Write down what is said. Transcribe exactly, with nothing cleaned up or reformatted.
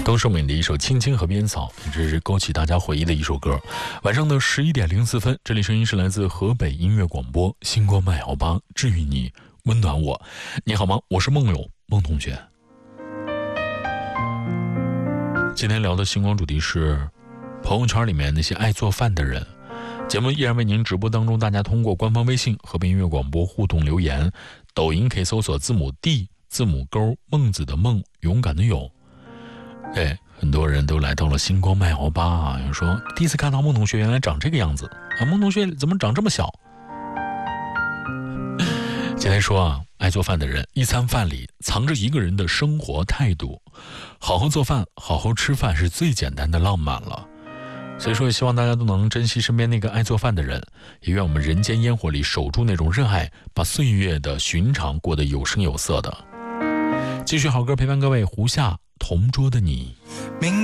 都是我们的一首《青青河边草》，也是勾起大家回忆的一首歌。晚上的十一点零四分，这里声音是来自河北音乐广播，星光麦摇吧，治愈你，温暖我。你好吗？我是梦勇，孟同学。今天聊的星光主题是朋友圈里面那些爱做饭的人。节目依然为您直播当中，大家通过官方微信河北音乐广播互动留言，抖音可以搜索字母 D 字母勾孟子的孟，勇敢的勇。哎，很多人都来到了星光麦摇吧啊，有说第一次看到孟同学原来长这个样子啊，孟同学怎么长这么小？今天说啊，爱做饭的人一餐饭里藏着一个人的生活态度，好好做饭，好好吃饭是最简单的浪漫了。所以说也希望大家都能珍惜身边那个爱做饭的人，也愿我们人间烟火里守住那种热爱，把岁月的寻常过得有声有色的。继续好歌陪伴各位，胡夏同桌的你。